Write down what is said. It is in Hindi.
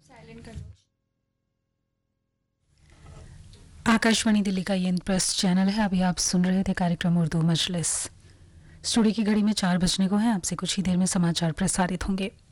साइलेंट कर दो। आकाशवाणी दिल्ली का ये इंद्रप्रस्थ चैनल है। अभी आप सुन रहे थे कार्यक्रम उर्दू मजलिस। स्टूडियो की घड़ी में 4 बजने को है। आपसे कुछ ही देर में समाचार प्रसारित होंगे।